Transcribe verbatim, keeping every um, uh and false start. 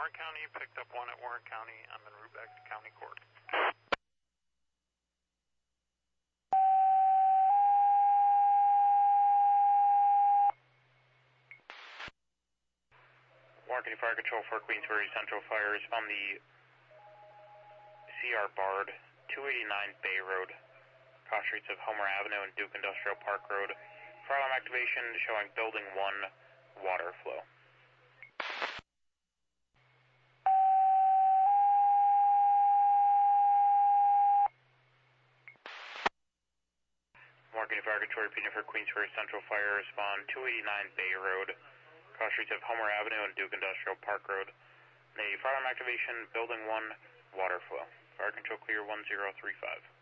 Warren County, picked up one at Warren County. I'm en route back to County Court. Warren County Fire Control for Queensbury Central Fire is on the C R Bard, two eighty-nine Bay Road, cross streets of Homer Avenue and Duke Industrial Park Road. Fire alarm activation showing building one water flow. Warren County Fire Control repeating for Queensbury Central Fire, respond two eighty-nine Bay Road, cross streets of Homer Avenue and Duke Industrial Park Road. The fire alarm activation, building one, water flow. Fire control clear one zero three five.